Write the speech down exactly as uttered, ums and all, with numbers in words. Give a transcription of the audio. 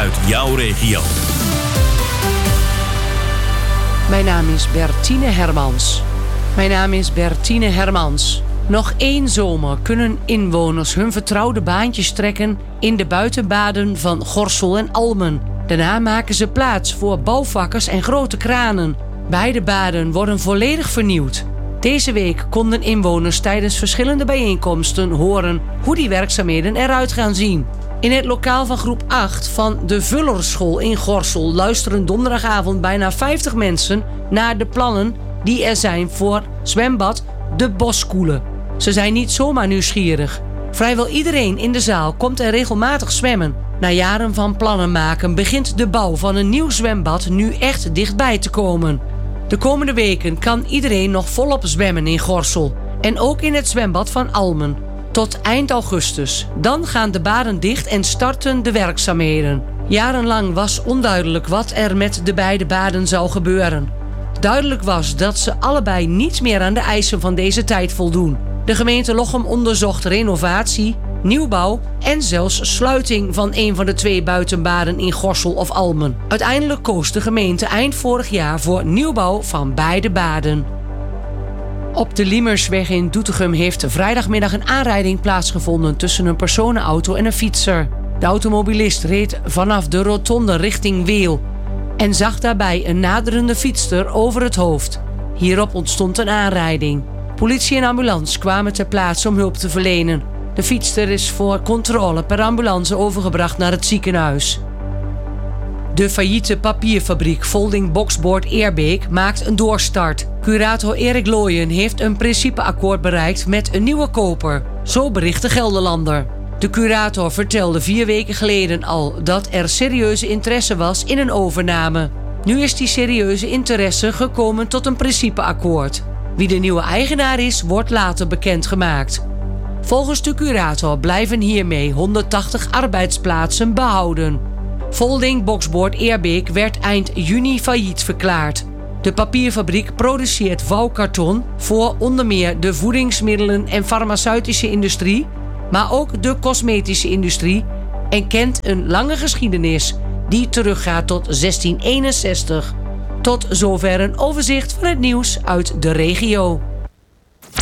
uit jouw regio. Mijn naam is Bertine Hermans. Mijn naam is Bertine Hermans. Nog één zomer kunnen inwoners hun vertrouwde baantjes trekken in de buitenbaden van Gorssel en Almen. Daarna maken ze plaats voor bouwvakkers en grote kranen. Beide baden worden volledig vernieuwd. Deze week konden inwoners tijdens verschillende bijeenkomsten horen hoe die werkzaamheden eruit gaan zien. In het lokaal van groep acht van de Vullerschool in Gorssel luisteren donderdagavond bijna vijftig mensen naar de plannen die er zijn voor zwembad De Boskoele. Ze zijn niet zomaar nieuwsgierig. Vrijwel iedereen in de zaal komt er regelmatig zwemmen. Na jaren van plannen maken begint de bouw van een nieuw zwembad nu echt dichtbij te komen. De komende weken kan iedereen nog volop zwemmen in Gorssel. En ook in het zwembad van Almen. Tot eind augustus. Dan gaan de baden dicht en starten de werkzaamheden. Jarenlang was onduidelijk wat er met de beide baden zou gebeuren. Duidelijk was dat ze allebei niet meer aan de eisen van deze tijd voldoen. De gemeente Lochem onderzocht renovatie, nieuwbouw en zelfs sluiting van een van de twee buitenbaden in Gorssel of Almen. Uiteindelijk koos de gemeente eind vorig jaar voor nieuwbouw van beide baden. Op de Liemersweg in Doetinchem heeft vrijdagmiddag een aanrijding plaatsgevonden tussen een personenauto en een fietser. De automobilist reed vanaf de rotonde richting Weel en zag daarbij een naderende fietster over het hoofd. Hierop ontstond een aanrijding. Politie en ambulance kwamen ter plaatse om hulp te verlenen. De fietster is voor controle per ambulance overgebracht naar het ziekenhuis. De failliete papierfabriek Folding Boxboard Eerbeek maakt een doorstart. Curator Erik Looyen heeft een principeakkoord bereikt met een nieuwe koper. Zo bericht de Gelderlander. De curator vertelde vier weken geleden al dat er serieuze interesse was in een overname. Nu is die serieuze interesse gekomen tot een principeakkoord. Wie de nieuwe eigenaar is, wordt later bekendgemaakt. Volgens de curator blijven hiermee honderdtachtig arbeidsplaatsen behouden. Folding Boxboard Eerbeek werd eind juni failliet verklaard. De papierfabriek produceert vouwkarton voor onder meer de voedingsmiddelen- en farmaceutische industrie, maar ook de cosmetische industrie en kent een lange geschiedenis die teruggaat tot zestien eenenzestig. Tot zover een overzicht van het nieuws uit de regio.